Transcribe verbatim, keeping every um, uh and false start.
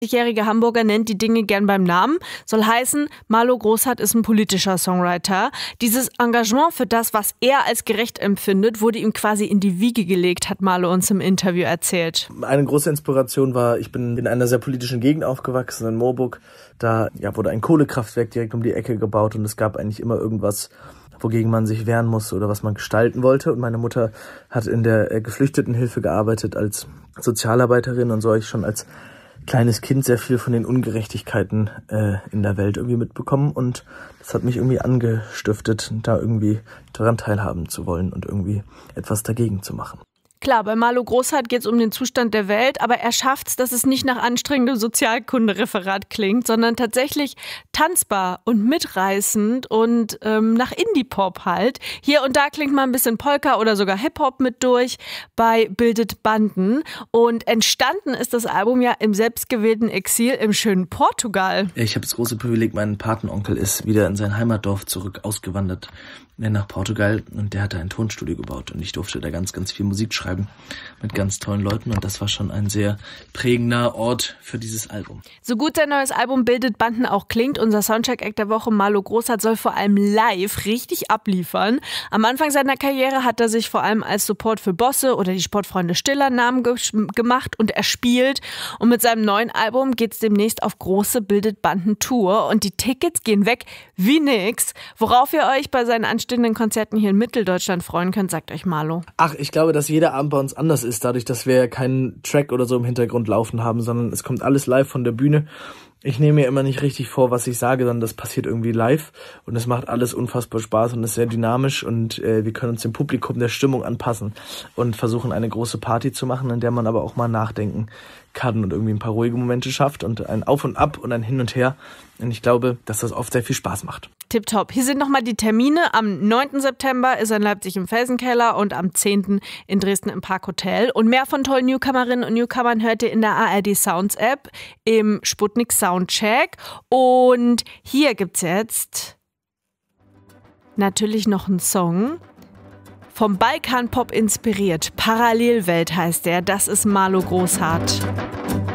jährige Hamburger nennt die Dinge gern beim Namen. Soll heißen, Marlo Großhardt ist ein politischer Songwriter. Dieses Engagement für das, was er als gerecht empfindet, wurde ihm quasi in die Wiege gelegt, hat Marlo uns im Interview erzählt. Eine große Inspiration war, ich bin in einer sehr politischen Gegend aufgewachsen, in Moorburg. Da ja, wurde ein Kohlekraftwerk direkt um die Ecke gebaut und es gab eigentlich immer irgendwas, wogegen man sich wehren musste oder was man gestalten wollte. Und meine Mutter hat in der Geflüchtetenhilfe gearbeitet als Sozialarbeiterin und so habe ich schon als kleines Kind sehr viel von den Ungerechtigkeiten äh, in der Welt irgendwie mitbekommen und das hat mich irgendwie angestiftet, da irgendwie daran teilhaben zu wollen und irgendwie etwas dagegen zu machen. Klar, bei Marlo Großhardt geht es um den Zustand der Welt, aber er schafft es, dass es nicht nach anstrengendem Sozialkundereferat klingt, sondern tatsächlich tanzbar und mitreißend und ähm, nach Indie-Pop halt. Hier und da klingt mal ein bisschen Polka oder sogar Hip-Hop mit durch bei Bildet Banden. Und entstanden ist das Album ja im selbstgewählten Exil im schönen Portugal. Ich habe das große Privileg, mein Patenonkel ist wieder in sein Heimatdorf zurück ausgewandert nach Portugal und der hatte ein Tonstudio gebaut und ich durfte da ganz, ganz viel Musik schreiben mit ganz tollen Leuten und das war schon ein sehr prägender Ort für dieses Album. So gut sein neues Album Bildet Banden auch klingt, unser Soundcheck-Act der Woche Marlo Großhardt soll vor allem live richtig abliefern. Am Anfang seiner Karriere hat er sich vor allem als Support für Bosse oder die Sportfreunde Stiller Namen ge- gemacht und er spielt und mit seinem neuen Album geht's demnächst auf große Bildet Banden Tour und die Tickets gehen weg wie nix. Worauf ihr euch bei seinen anstehenden Konzerten hier in Mitteldeutschland freuen könnt, sagt euch Marlo. Ach, ich glaube, dass jeder Abend bei uns anders ist, dadurch, dass wir keinen Track oder so im Hintergrund laufen haben, sondern es kommt alles live von der Bühne. Ich nehme mir immer nicht richtig vor, was ich sage, sondern das passiert irgendwie live und es macht alles unfassbar Spaß und ist sehr dynamisch und äh, wir können uns dem Publikum der Stimmung anpassen und versuchen eine große Party zu machen, in der man aber auch mal nachdenken kann und irgendwie ein paar ruhige Momente schafft und ein Auf und Ab und ein Hin und Her und ich glaube, dass das oft sehr viel Spaß macht. Tipptopp. Hier sind nochmal die Termine. Am neunten September ist er in Leipzig im Felsenkeller und am zehnten in Dresden im Parkhotel. Und mehr von tollen Newcomerinnen und Newcomern hört ihr in der A R D Sounds App im Sputnik Soundcheck. Und hier gibt's jetzt natürlich noch einen Song. Vom Balkan-Pop inspiriert. Parallelwelt heißt der. Das ist Marlo Großhardt.